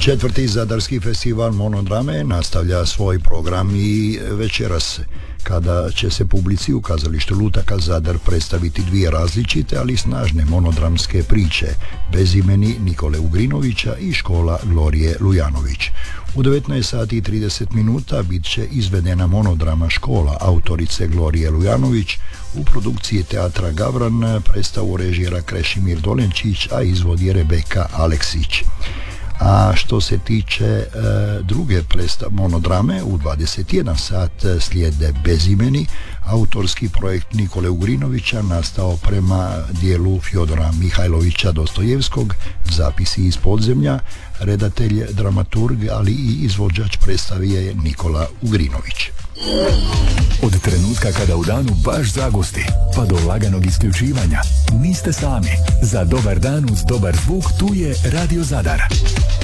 Četvrti Zadarski festival monodrame nastavlja svoj program i večeras, kada će se publici u kazalištu Lutaka Zadar predstaviti dvije različite, ali snažne monodramske priče, Bezimeni Nikole Ugrinovića i Škola Glorije Lujanović. U 19 sati i 30 minuta bit će izvedena monodrama Škola autorice Glorije Lujanović u produkciji Teatra Gavran, predstavu režira Krešimir Dolenčić, a izvodi Rebeka Aleksić. A što se tiče druge monodrame, u 21 sat slijede Bezimeni, autorski projekt Nikole Ugrinovića nastao prema dijelu Fjodora Mihajlovića Dostojevskog, Zapisi iz podzemlja. Redatelj, dramaturg, ali i izvođač predstave je Nikola Ugrinović. Od trenutka kada u danu baš zagusti, pa do laganog isključivanja, niste sami. Za dobar dan uz dobar zvuk tu je Radio Zadar.